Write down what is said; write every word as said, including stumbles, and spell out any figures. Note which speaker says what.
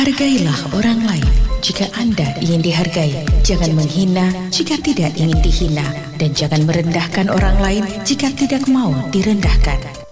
Speaker 1: Hargailah orang lain jika anda ingin dihargai. Jangan menghina jika tidak ingin dihina. Dan jangan merendahkan orang lain jika tidak mau direndahkan.